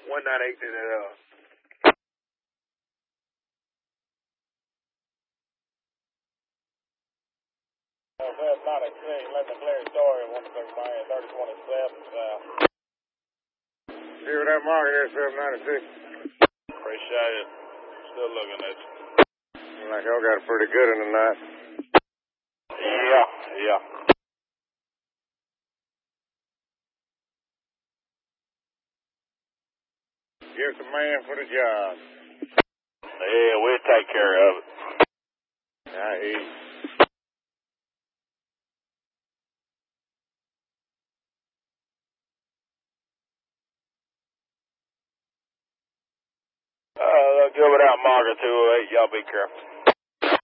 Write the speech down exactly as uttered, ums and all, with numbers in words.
one ninety-eight to that, uh, West ninety-six, let me clear the story, one six Miami, thirty twenty-seven, south. See what that market is, seven ninety-six. Appreciate it. Still looking at you. Like y'all got it pretty good in the night. Yeah, yeah. Give the man for the job. Yeah, we'll take care of it. I hear you. Uh, give it out, market two oh eight. Y'all be careful.